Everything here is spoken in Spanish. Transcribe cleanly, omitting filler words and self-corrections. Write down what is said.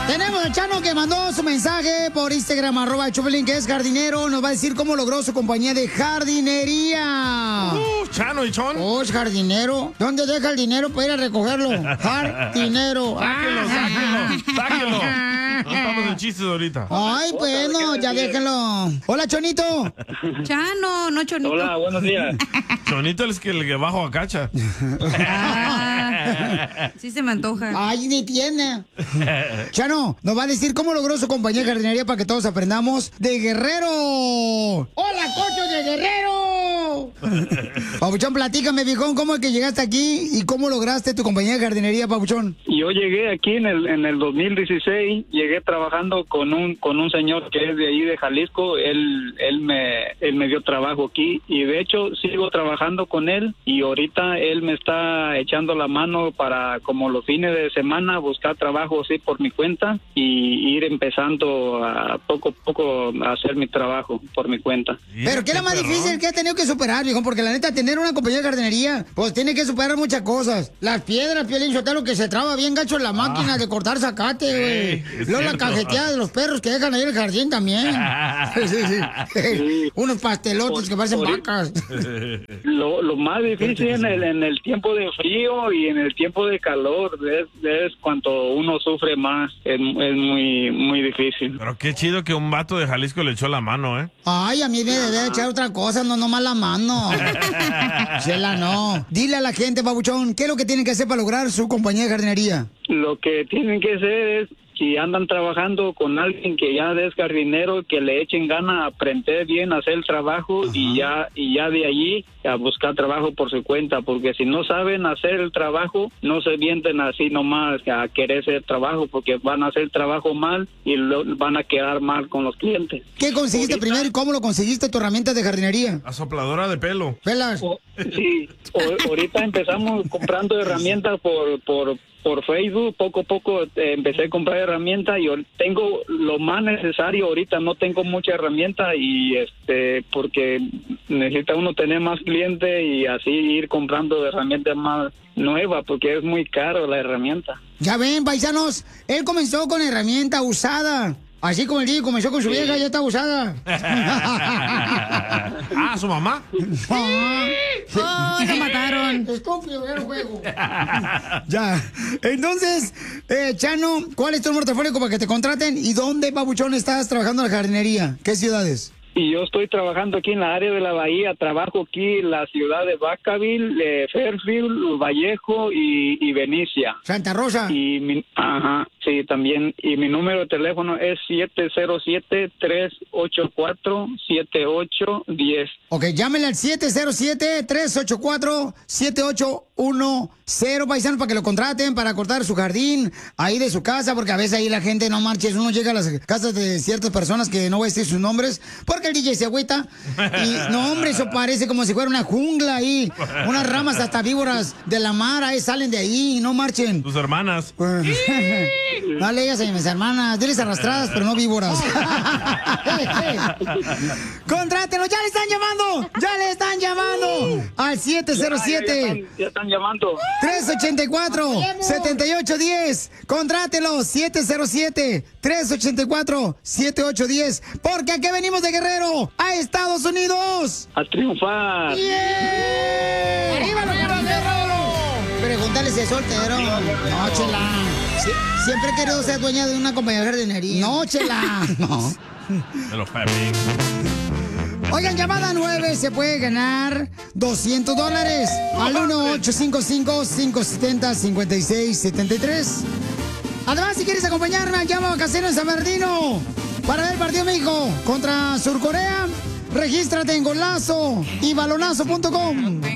Tenemos al Chano que mandó su mensaje por Instagram, @Chupelín, que es jardinero. Nos va a decir cómo logró su compañía de jardinería. Chano y Chon. Oh, es jardinero. ¿Dónde deja el dinero para ir a recogerlo? Jardinero. Sáquelo. No estamos en chistes ahorita. Ay, bueno, ya déjenlo. Hola, Chonito. Chano, no Chonito. Hola, buenos días. Chonito es el que bajo a Cacha. Sí se me antoja. Ay, ni tiene. Chano, nos va a decir cómo logró su compañía de jardinería para que todos aprendamos de Guerrero. ¡Hola, cocho de Guerrero! Papuchón, platícame, viejón, ¿cómo es que llegaste aquí y cómo lograste tu compañía de jardinería, Papuchón? Yo llegué aquí en el 2016, llegué trabajando con un señor que es de ahí de Jalisco. Él me dio trabajo aquí y de hecho sigo trabajando con él, y ahorita él me está echando la mano para, como los fines de semana, buscar trabajo así por mi cuenta y ir empezando a poco a poco a hacer mi trabajo por mi cuenta. Pero ¿qué es lo más difícil que ha tenido que superar, viejo? Porque la neta, tener una compañía de jardinería, pues tiene que superar muchas cosas. Las piedras, Piolín Sotelo, que se traba bien gacho en la máquina de cortar zacate, güey. Luego la cajeteada de los perros que dejan ahí en el jardín también. Sí. Unos pastelotes que parecen vacas. Lo más difícil en el tiempo de frío y en el tiempo de calor es cuando uno sufre más. Es muy, muy difícil. Pero qué chido que un vato de Jalisco le echó la mano, ¿eh? Ay, a mí me debe echar otra cosa, no nomás la mano. Chela, no. Dile a la gente, Pabuchón, ¿qué es lo que tienen que hacer para lograr su compañía de jardinería? Lo que tienen que hacer es, si andan trabajando con alguien que ya es jardinero, que le echen ganas a aprender bien a hacer el trabajo. Ajá. y ya de allí a buscar trabajo por su cuenta, porque si no saben hacer el trabajo, no se vienten así nomás a querer hacer trabajo, porque van a hacer el trabajo mal y van a quedar mal con los clientes. ¿Qué conseguiste primero y cómo lo conseguiste, tu herramienta de jardinería? Asopladora de pelo. ¿Pelas? Sí, ahorita empezamos comprando herramientas por Facebook. Poco a poco empecé a comprar herramientas y tengo lo más necesario. Ahorita no tengo mucha herramienta y porque necesita uno tener más clientes y así ir comprando herramientas más nuevas, porque es muy caro la herramienta. Ya ven, paisanos, él comenzó con herramienta usada. Así como el día comenzó con su vieja, ya está usada. ¿Su mamá? ¡Oh, lo mataron! Estúpido, era un juego. Ya. Entonces, Chano, ¿cuál es tu número telefónico para que te contraten? ¿Y dónde, Pabuchón, estás trabajando en la jardinería? ¿Qué ciudades? Y yo estoy trabajando aquí en la área de la bahía. Trabajo aquí en la ciudad de Vacaville, Fairfield, Vallejo y Benicia. Santa Rosa. Ajá, sí, también. Y mi número de teléfono es 707-384-7810. Ok, llámenle al 707-384-7810, paisanos, para que lo contraten, para cortar su jardín ahí de su casa, porque a veces ahí la gente no marches. Uno llega a las casas de ciertas personas que no voy a decir sus nombres, porque el DJ se agüita. Y no, hombre, eso parece como si fuera una jungla ahí. Unas ramas hasta víboras de la mar ahí salen de ahí, no marchen. Tus hermanas. No le digas a mis hermanas, diles arrastradas, pero no víboras. Contrátenlo, ya le están llamando al 707. Ya están llamando. 384-7810. Contrátelo, 707-384-7810. Porque aquí venimos de Guerrero a Estados Unidos a triunfar. ¡Yeah! ¡Arriba los Guerrero! Pregúntale si es soltero. No, Chela. Siempre he querido ser dueña de una compañía de jardinería. No, Chela. No. De los Pepe. Oigan, llamada 9, se puede ganar $200 al 1-855-570-5673. Además, si quieres acompañarme, llama a Casero en San Bernardino para ver el partido de México contra Surcorea. Regístrate en golazo y balonazo.com.